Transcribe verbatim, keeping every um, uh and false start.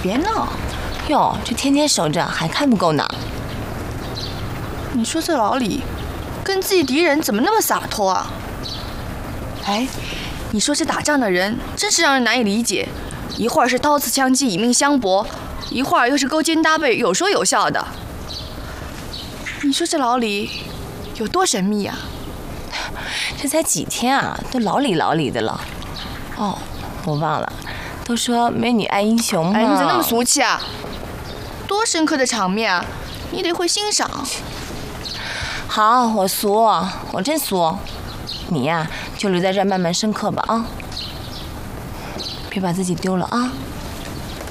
别闹！ 哟，这天天守着还看不够呢。 你说这老李，跟自己敌人怎么那么洒脱啊？哎，你说这打仗的人真是让人难以理解，一会儿是刀刺枪戟以命相搏，一会儿又是勾肩搭背有说有笑的。你说这老李有多神秘啊？ 这才几天啊，都老李老李的了。哦，我忘了，都说美女爱英雄嘛。 哎，你咋那么俗气啊？多深刻的场面啊，你得会欣赏。 好，我俗，我真俗。你呀，就留在这儿慢慢深刻吧啊，别把自己丢了啊。